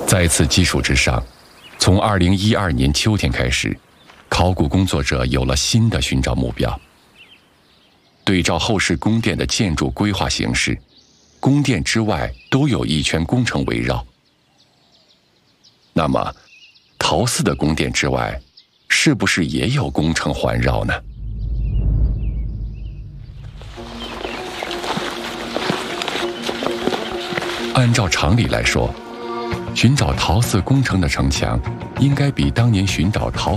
在此基础之上，从2012年秋天开始，考古工作者有了新的寻找目标。对照后世宫殿的建筑规划形式，宫殿之外都有一圈宫城围绕。那么，陶寺的宫殿之外，是不是也有宫城环绕呢？按照常理来说，寻找陶寺宫城的城墙，应该比当年寻找陶